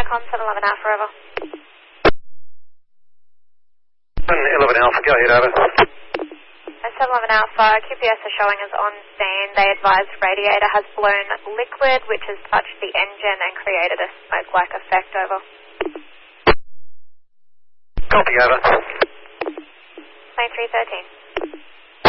Com 711 Alpha, over. 11 Alpha, go ahead, over. 711 Alpha, QPS are showing us on scene. They advise radiator has blown liquid which has touched the engine and created a smoke-like effect, over. Copy, over. 2313.